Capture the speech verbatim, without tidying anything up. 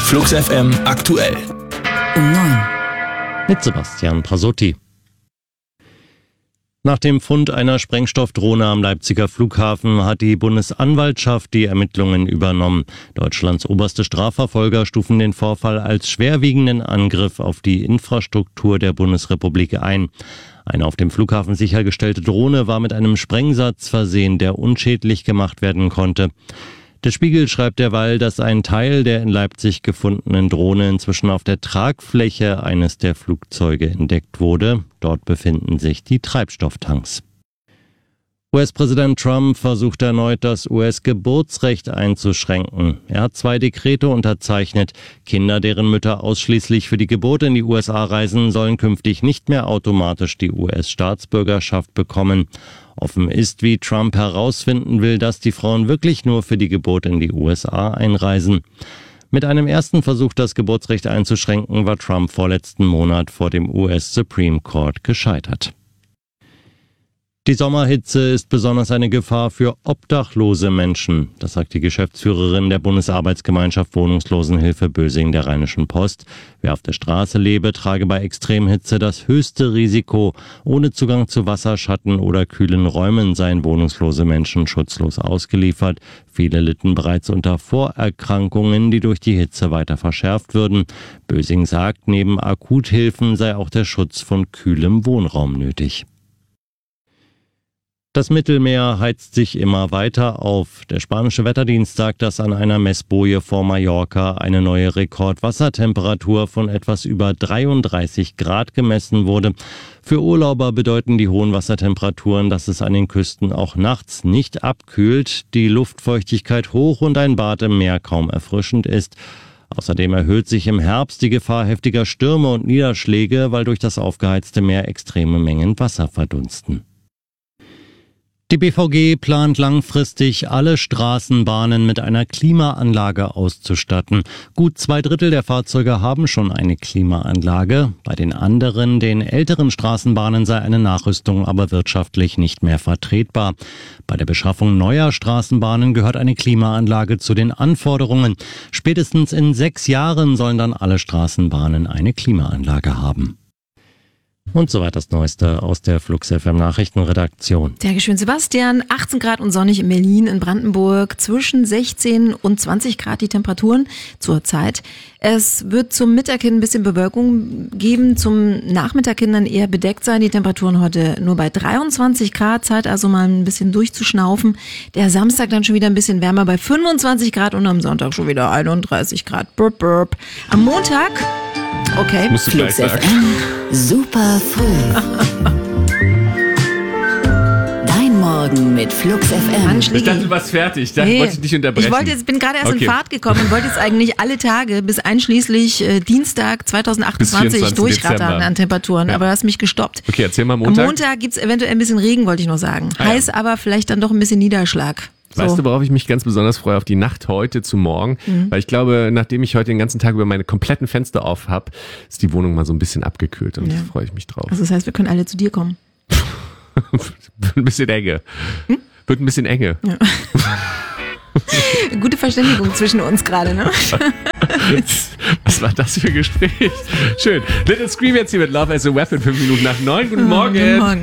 Flux F M aktuell. Um neun. Mit Sebastian Prasotti. Nach dem Fund einer Sprengstoffdrohne am Leipziger Flughafen hat die Bundesanwaltschaft die Ermittlungen übernommen. Deutschlands oberste Strafverfolger stufen den Vorfall als schwerwiegenden Angriff auf die Infrastruktur der Bundesrepublik ein. Eine auf dem Flughafen sichergestellte Drohne war mit einem Sprengsatz versehen, der unschädlich gemacht werden konnte. Der Spiegel schreibt derweil, dass ein Teil der in Leipzig gefundenen Drohne inzwischen auf der Tragfläche eines der Flugzeuge entdeckt wurde. Dort befinden sich die Treibstofftanks. U S-Präsident Trump versucht erneut, das U S-Geburtsrecht einzuschränken. Er hat zwei Dekrete unterzeichnet. Kinder, deren Mütter ausschließlich für die Geburt in die U S A reisen, sollen künftig nicht mehr automatisch die U S-Staatsbürgerschaft bekommen. Offen ist, wie Trump herausfinden will, dass die Frauen wirklich nur für die Geburt in die U S A einreisen. Mit einem ersten Versuch, das Geburtsrecht einzuschränken, war Trump vorletzten Monat vor dem U S Supreme Court gescheitert. Die Sommerhitze ist besonders eine Gefahr für obdachlose Menschen. Das sagt die Geschäftsführerin der Bundesarbeitsgemeinschaft Wohnungslosenhilfe Bösing der Rheinischen Post. Wer auf der Straße lebe, trage bei Extremhitze das höchste Risiko. Ohne Zugang zu Wasserschatten oder kühlen Räumen seien wohnungslose Menschen schutzlos ausgeliefert. Viele litten bereits unter Vorerkrankungen, die durch die Hitze weiter verschärft würden. Bösing sagt, neben Akuthilfen sei auch der Schutz von kühlem Wohnraum nötig. Das Mittelmeer heizt sich immer weiter auf. Der spanische Wetterdienst sagt, dass an einer Messboje vor Mallorca eine neue Rekordwassertemperatur von etwas über dreiunddreißig Grad gemessen wurde. Für Urlauber bedeuten die hohen Wassertemperaturen, dass es an den Küsten auch nachts nicht abkühlt, die Luftfeuchtigkeit hoch und ein Bad im Meer kaum erfrischend ist. Außerdem erhöht sich im Herbst die Gefahr heftiger Stürme und Niederschläge, weil durch das aufgeheizte Meer extreme Mengen Wasser verdunsten. Die B V G plant langfristig, alle Straßenbahnen mit einer Klimaanlage auszustatten. Gut zwei Drittel der Fahrzeuge haben schon eine Klimaanlage. Bei den anderen, den älteren Straßenbahnen, sei eine Nachrüstung aber wirtschaftlich nicht mehr vertretbar. Bei der Beschaffung neuer Straßenbahnen gehört eine Klimaanlage zu den Anforderungen. Spätestens in sechs Jahren sollen dann alle Straßenbahnen eine Klimaanlage haben. Und soweit das Neueste aus der Flux F M Nachrichtenredaktion. Dankeschön, Sebastian. achtzehn Grad und sonnig in Berlin, in Brandenburg. Zwischen sechzehn und zwanzig Grad die Temperaturen zurzeit. Es wird zum Mittag hin ein bisschen Bewölkung geben. Zum Nachmittag hin dann eher bedeckt sein. Die Temperaturen heute nur bei dreiundzwanzig Grad. Zeit also mal ein bisschen durchzuschnaufen. Der Samstag dann schon wieder ein bisschen wärmer bei fünfundzwanzig Grad und am Sonntag schon wieder einunddreißig Grad. Burp, burp. Am Montag... Okay, Flux F M, super früh. Dein Morgen mit Flux F M. Mann, Ich dachte, du warst fertig. Da nee, wollte ich dich unterbrechen. Ich wollte jetzt, bin gerade erst Okay. in Fahrt gekommen und wollte jetzt eigentlich alle Tage bis einschließlich äh, Dienstag zweitausendachtundzwanzig vierundzwanzigsten durchrattern Dezember. an Temperaturen, Ja. aber du hast mich gestoppt. Okay, erzähl mal Am Montag. Montag gibt's eventuell ein bisschen Regen, wollte ich nur sagen. Ah, ja. Heiß, aber vielleicht dann doch ein bisschen Niederschlag. So. Weißt du, worauf ich mich ganz besonders freue? Auf die Nacht heute zu morgen. Mhm. Weil ich glaube, nachdem ich heute den ganzen Tag über meine kompletten Fenster auf habe, ist die Wohnung mal so ein bisschen abgekühlt und Ja. da freue ich mich drauf. Also das heißt, wir können alle zu dir kommen. Wird ein bisschen enge. Hm? Wird ein bisschen enge. Ja. Gute Verständigung zwischen uns gerade, ne? Was war das für ein Gespräch? Schön. Little Scream jetzt hier mit Love as a Weapon. Fünf Minuten nach neun. Guten Morgen. Guten Morgen.